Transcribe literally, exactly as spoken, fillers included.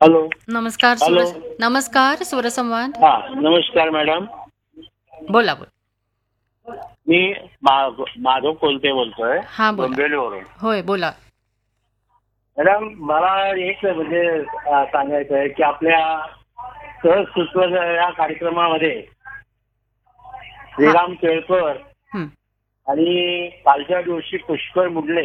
Hello. नमस्कार hello. सुर नमस्कार स्वरसंवाद. हा नमस्कार मॅडम. बोला बोला. मी मा- माधव कोलते बोलतोय हा बोला. डोंबिवलीवरून. होय बोला. मॅडम मला एक म्हणजे अ, सांगायचं आहे की आपल्या सहज सुचवत या कार्यक्रमामध्ये श्रीराम केळकर हं. आणि कालच्या दिवशी पुष्कर मुडले